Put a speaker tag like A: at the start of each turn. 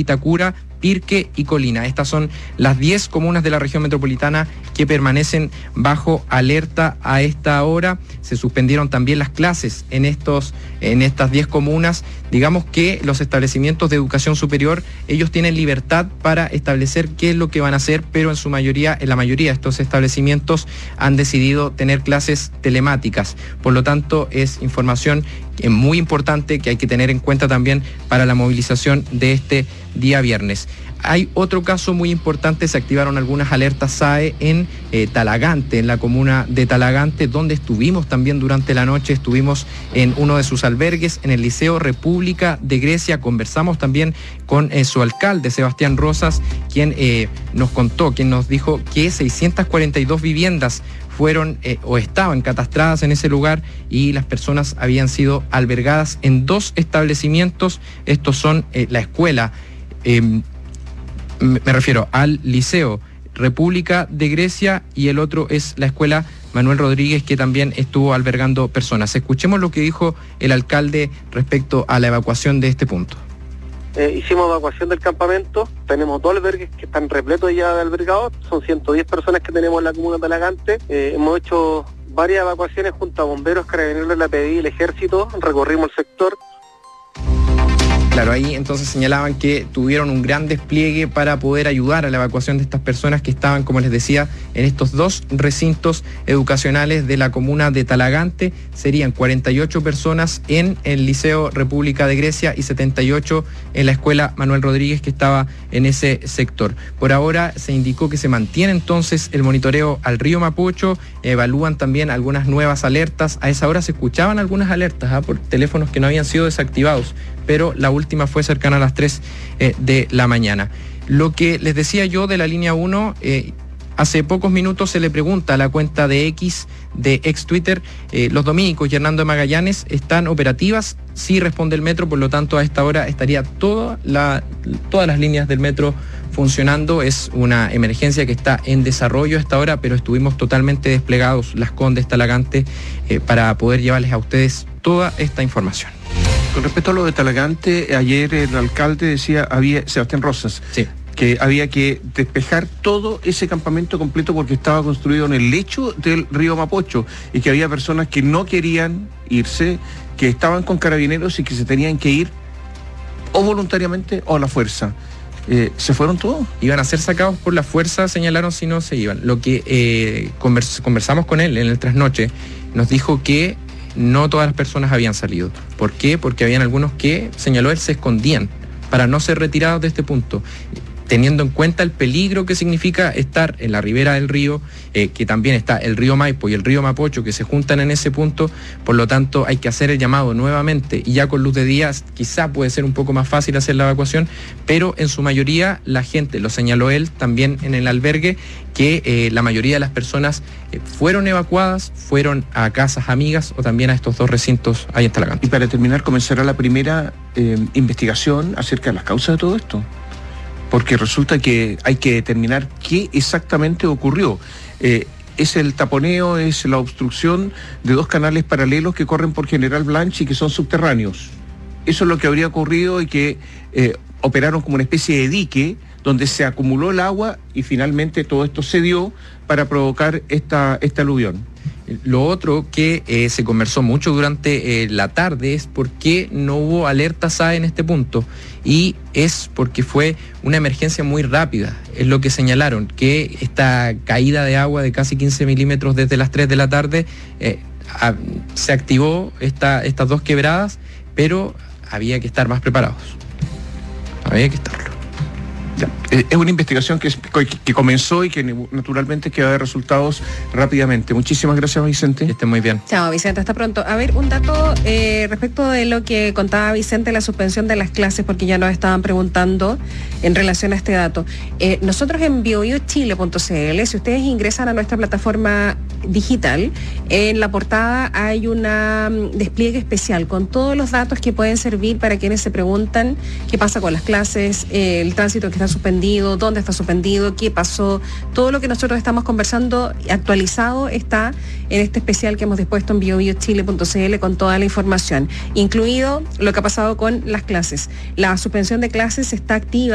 A: Vitacura, Pirque y Colina. Estas son las 10 comunas de la región metropolitana que permanecen bajo alerta a esta hora. Se suspendieron también las clases en estas 10 comunas. Digamos que los establecimientos de educación superior, ellos tienen libertad para establecer qué es lo que van a hacer, pero en la mayoría de estos establecimientos han decidido tener clases telemáticas. Por lo tanto, es información muy importante que hay que tener en cuenta también para la movilización de este día viernes. Hay otro caso muy importante, se activaron algunas alertas SAE en Talagante, en la comuna de Talagante, donde estuvimos también durante la noche, estuvimos en uno de sus albergues, en el Liceo República de Grecia, conversamos también con su alcalde, Sebastián Rosas, quien nos dijo que 642 viviendas fueron o estaban catastradas en ese lugar y las personas habían sido albergadas en 2 establecimientos. Estos son la escuela, me refiero al Liceo República de Grecia, y el otro es la escuela Manuel Rodríguez, que también estuvo albergando personas. Escuchemos lo que dijo el alcalde respecto a la evacuación de este punto.
B: Hicimos evacuación del campamento, tenemos 2 albergues que están repletos ya de albergados, son 110 personas que tenemos en la comuna de Talagante. Hemos hecho varias evacuaciones junto a bomberos, carabineros, la PDI y el ejército, recorrimos el sector.
A: Claro, ahí entonces señalaban que tuvieron un gran despliegue para poder ayudar a la evacuación de estas personas que estaban, como les decía, en estos 2 recintos educacionales de la comuna de Talagante. Serían 48 personas en el Liceo República de Grecia y 78 en la escuela Manuel Rodríguez, que estaba en ese sector. Por ahora se indicó que se mantiene entonces el monitoreo al río Mapocho, evalúan también algunas nuevas alertas. A esa hora se escuchaban algunas alertas por teléfonos que no habían sido desactivados, pero la última fue cercana a las 3 de la mañana. Lo que les decía yo de la línea 1, hace pocos minutos se le pregunta a la cuenta de X, de ex Twitter, los dominicos y Hernando de Magallanes están operativas. Sí, responde el metro, por lo tanto a esta hora estaría todas las líneas del metro funcionando. Es una emergencia que está en desarrollo a esta hora, pero estuvimos totalmente desplegados, Las Condes, Talagante, para poder llevarles a ustedes toda esta información.
C: Con respecto a lo de Talagante, ayer el alcalde decía, Sebastián Rosas,
A: sí,
C: que había que despejar todo ese campamento completo porque estaba construido en el lecho del río Mapocho y que había personas que no querían irse, que estaban con carabineros y que se tenían que ir o voluntariamente o a la fuerza. ¿Se fueron todos?
A: Iban a ser sacados por la fuerza, señalaron, si no se iban. Lo que conversamos con él en el trasnoche, nos dijo que no todas las personas habían salido. ¿Por qué? Porque habían algunos que, señaló él, se escondían para no ser retirados de este punto, teniendo en cuenta el peligro que significa estar en la ribera del río, que también está el río Maipo y el río Mapocho, que se juntan en ese punto. Por lo tanto, hay que hacer el llamado nuevamente, y ya con luz de día quizá puede ser un poco más fácil hacer la evacuación, pero en su mayoría la gente, lo señaló él también en el albergue, que la mayoría de las personas fueron evacuadas, fueron a casas amigas o también a estos 2 recintos ahí en Talagante.
C: Y para terminar, comenzará la primera investigación acerca de las causas de todo esto, porque resulta que hay que determinar qué exactamente ocurrió. Es el taponeo, es la obstrucción de 2 canales paralelos que corren por General Blanch y que son subterráneos. Eso es lo que habría ocurrido, y que operaron como una especie de dique donde se acumuló el agua y finalmente todo esto se dio para provocar esta aluvión.
A: Lo otro que se conversó mucho durante la tarde es por qué no hubo alerta SAE en este punto, y es porque fue una emergencia muy rápida. Es lo que señalaron, que esta caída de agua de casi 15 milímetros desde las 3 de la tarde se activó estas 2 quebradas, pero había que estar más preparados. Había que estarlo.
C: Ya. Es una investigación que comenzó y que naturalmente que va a dar resultados rápidamente. Muchísimas gracias, Vicente.
A: Que estén muy bien.
D: Chao, Vicente, hasta pronto. A ver, un dato respecto de lo que contaba Vicente, la suspensión de las clases, porque ya nos estaban preguntando en relación a este dato. Nosotros en biobiochile.cl, si ustedes ingresan a nuestra plataforma digital, en la portada hay una despliegue especial con todos los datos que pueden servir para quienes se preguntan qué pasa con las clases, el tránsito que está suspendido, dónde está suspendido, qué pasó. Todo lo que nosotros estamos conversando actualizado está en este especial que hemos dispuesto en biobiochile.cl con toda la información, incluido lo que ha pasado con las clases. La suspensión de clases está activa